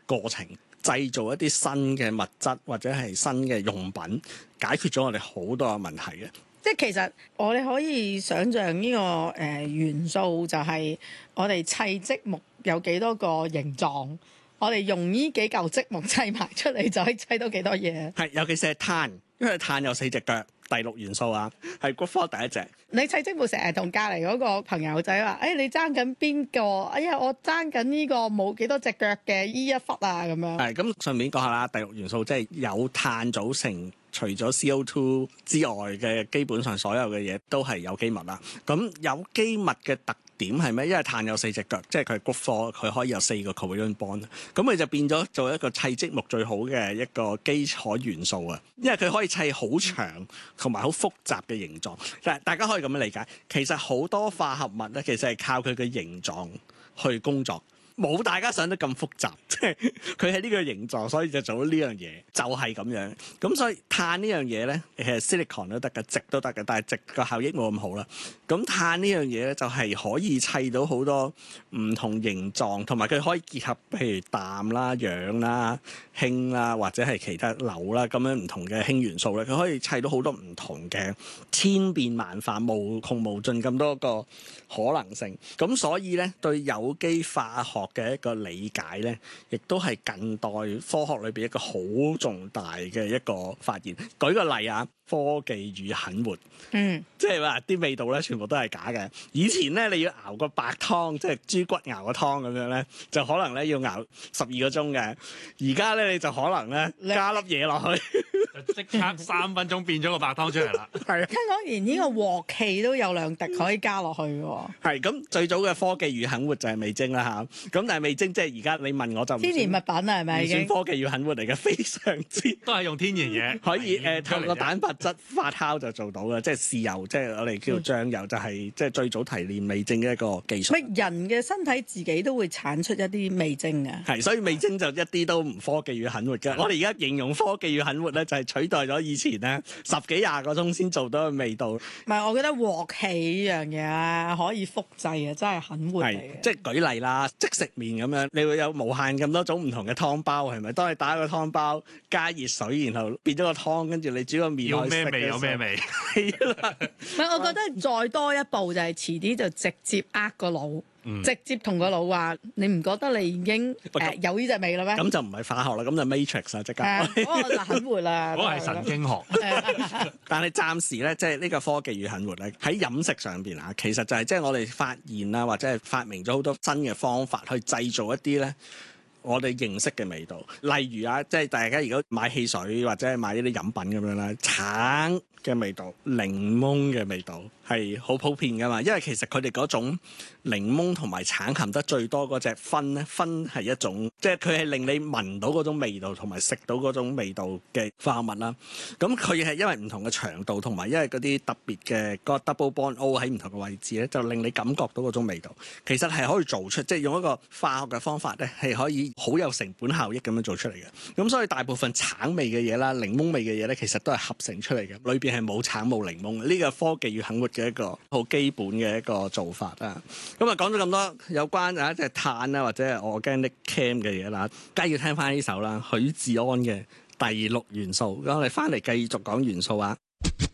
過程，製造一啲新嘅物質或者係新嘅用品，解決咗我哋好多嘅問題嘅。 即係其實我哋可以想像呢個元素就係我哋砌積木有幾多個形狀，我哋用呢幾嚿積木砌埋出嚟就可以砌到幾多嘢。 係，尤其是係碳，因為碳有4隻腳，第6元素啊，係骨科第一隻。 你砌積木成日同隔離嗰個朋友仔話：你爭緊邊個？哎呀，我爭緊呢個冇幾多隻腳嘅依一忽啊咁樣。 係咁，順便講下啦，第6元素即係有碳組成。除咗 CO2 之外嘅，基本上所有嘅嘢都係有機物啦。咁有機物嘅特點係咩？因為碳有4隻腳，即係佢係骨科，佢可以有4個 covalent bond。咁佢就變咗做一個砌積木最好嘅一個基礎元素啊！因為佢可以砌好長同埋好複雜嘅形狀。大家可以咁樣理解，其實好多化合物咧，其實係靠佢嘅形狀去工作。冇大家想得咁複雜，即係佢係呢個形狀，所以就做到呢樣嘢，就係咁樣。咁所以碳呢樣嘢咧，其實 silicon 都得嘅，矽都得嘅，但係矽個效益冇咁好啦。咁碳呢樣嘢咧，就係可以砌到好多唔同形狀，同埋佢可以結合，譬如氮啦、氧啦、氫啦，或者係其他硫啦咁樣唔同嘅氫元素咧，佢可以砌到好多唔同嘅千變萬化、無窮無盡咁多個可能性。咁所以咧，對有機化學嘅一個理解咧，亦都係近代科學裏邊一個好重大嘅一個發現。舉個例啊，科技與狠活，即係話啲味道咧，全部都係假嘅。以前咧，你要熬個白湯，即係豬骨熬個湯咁樣咧，就可能咧要熬12個鐘嘅。而家咧，你就可能咧加粒嘢落去， 就即刻3分鐘變咗個白湯出嚟啦。 係啊， 聽講連呢個鑊氣都有2滴可以加落去喎。 係咁，最早嘅科技與狠活就係味精啦嚇。咁但係味精即係而家你問我就唔天然物品啊，係咪已經？ 唔算科技與狠活嚟嘅，非常之都係用天然嘢， 可以透過蛋白質發酵就做到嘅，即係豉油，即係我哋叫醬油，就係即係最早提煉味精嘅一個技術。 人嘅身體自己都會產出一啲味精嘅， 係，所以味精就一啲都唔科技與狠活嘅。我哋而家形容科技與狠活咧，就係取代咗以前咧10幾20個鐘先做到嘅味道。 唔係，我覺得鑊氣呢樣嘢啊，可以複製啊，真係狠活嚟嘅。 即係舉例啦，即食麵咁樣，你會有無限咁多種唔同嘅湯包，係咪？當你打個湯包加熱水，然後變咗個湯，跟住你煮個麵， 要咩味有咩味。 係啦， 唔係，我覺得再多一步就係遲啲就直接個腦。直接同個腦話，你唔覺得你已經有呢隻味啦咩？ 咁就唔係化學啦，咁就 Matrix 啦，即刻。 嗰個就狠活啦， 嗰個係神經學。 但係暫時咧，即係呢個科技與狠活咧，喺飲食上邊啊，其實就係即係我哋發現啦，或者係發明咗好多新嘅方法去製造一啲咧我哋認識嘅味道。例如啊，即係大家如果買汽水或者係買呢啲飲品咁樣啦，橙嘅味道、檸檬嘅味道係好普遍噶嘛，因為其實佢哋嗰種檸檬同埋橙含得最多嗰隻酚咧，酚係一種，即係佢係令你聞到嗰種味道同埋食到嗰種味道嘅化合物啦。咁佢係因為唔同嘅長度同埋因為嗰啲特別嘅個 double bond O 喺唔同嘅位置咧，就令你感覺到嗰種味道。其實係可以做出，即係用一個化學嘅方法咧，係可以好有成本效益咁樣做出嚟嘅。咁所以大部分橙味嘅嘢啦、檸檬味嘅嘢咧，其實都係合成出嚟嘅，裏邊係冇橙冇檸檬。呢個科技與狠活嘅一個好基本嘅一個做法啦。咁啊講咗咁多有關即係碳啦或者係 organic chem 嘅嘢啦，梗係要聽翻呢首啦，許志安嘅第6元素。咁我哋翻嚟繼續講元素啊。